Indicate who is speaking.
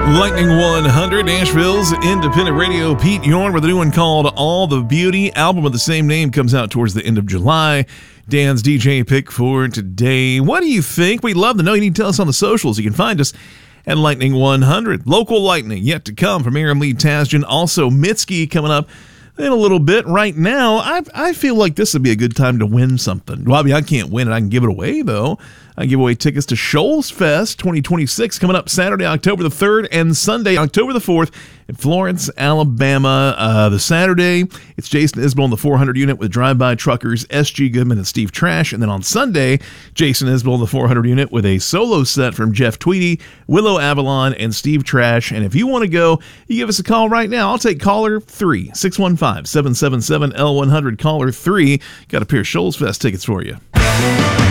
Speaker 1: Lightning 100, Nashville's independent radio. Pete Yorn with a new one called All the Beauty. Album of the same name comes out towards the end of July. Dan's DJ pick for today. What do you think? We'd love to know. You need to tell us on the socials. You can find us at Lightning 100. Local Lightning yet to come from Aaron Lee Tasjan. Also, Mitski coming up in a little bit. Right now, I feel like this would be a good time to win something. Well, I mean, I can't win it. I can give it away, though. I give away tickets to Shoals Fest 2026 coming up Saturday, October the 3rd, and Sunday, October the 4th in Florence, Alabama. The Saturday, it's Jason Isbell in the 400 unit with Drive-By Truckers, S.G. Goodman and Steve Trash. And then on Sunday, Jason Isbell in the 400 unit with a solo set from Jeff Tweedy, Willow Avalon, and Steve Trash. And if you want to go, you give us a call right now. I'll take caller 3, 615-777-L100. Caller 3. Got a pair of Shoals Fest tickets for you.